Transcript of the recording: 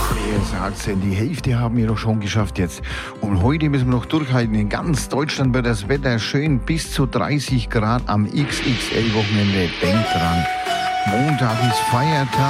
Wer sagt's denn? Die Hälfte haben wir doch schon geschafft jetzt. Und heute müssen wir noch durchhalten. In ganz Deutschland wird das Wetter schön bis zu 30 Grad am XXL-Wochenende. Denkt dran. Montag ist Feiertag.